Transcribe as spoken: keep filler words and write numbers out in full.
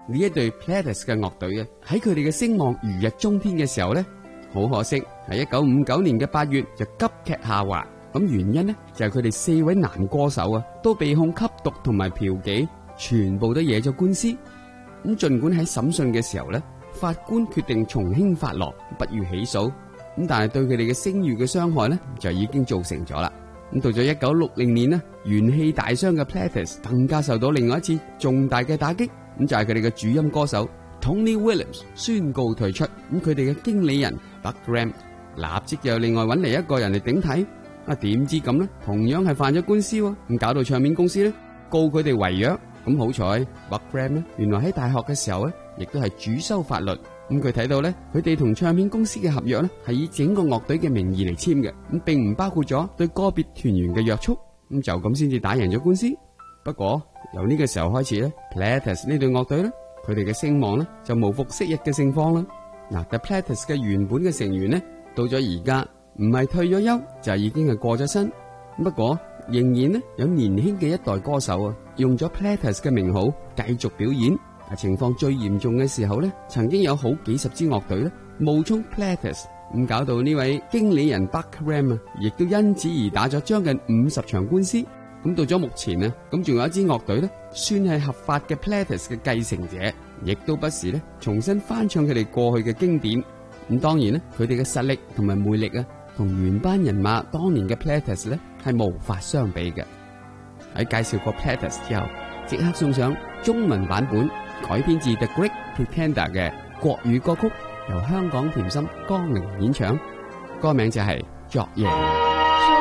呢一隊 Platters 嘅樂隊啊，喺佢哋嘅聲望如日中天嘅時候咧，好可惜喺一九五九年嘅八月就急劇下滑。咁原因呢，就係佢哋四位男歌手啊都被控吸毒同埋嫖妓，全部都惹咗官司。咁盡管喺審訊嘅時候咧，法官決定從輕發落，不予起訴。咁但係對佢哋嘅聲譽嘅傷害咧，就已經造成咗啦。咁到咗一九六零年呢，元氣大傷嘅 Platters 更加受到另外一次重大嘅打擊。咁就係佢哋嘅主音歌手 Tony Williams 宣告退出。咁佢哋嘅經理人 Buck Graham 立即又另外揾嚟一個人嚟頂替。啊，點知咁呢？同樣係犯咗官司喎，咁搞到唱片公司咧告佢哋違約。咁好彩 Buck Graham 呢，原來喺大學嘅時候咧，亦都係主修法律。咁佢睇到咧，佢哋同唱片公司嘅合約咧係以整個樂隊嘅名義嚟簽嘅，咁並唔包括咗對個別團員嘅約束。咁就咁先至打贏咗官司。不過由呢個時候開始咧 Platters 呢隊樂隊咧，佢哋嘅聲望咧就無復昔日嘅盛況啦。嗱 ，The Platters 嘅原本嘅成員咧，到咗而家唔係退咗休就已經係過咗身。不過仍然咧有年輕嘅一代歌手啊，用咗 Platters 嘅名號繼續表演。情況最嚴重嘅時候咧，曾經有好幾十支樂隊咧冒充 Platters， 咁搞到呢位經理人 Buck Graham 啊，亦都因此而打咗將近五十場官司。咁到咗目前啊，咁仲有一支樂隊咧，算係合法嘅 Platters 嘅繼承者，亦都不時咧重新翻唱佢哋過去嘅經典。咁當然咧，佢哋嘅實力同埋魅力啊，同原班人馬當年嘅 Platters 咧係無法相比嘅。喺介紹過 Platters 之後，即刻送上中文版本改編自 The Great Pretender 嘅國語歌曲，由香港甜心江玲演唱，歌名就係昨夜。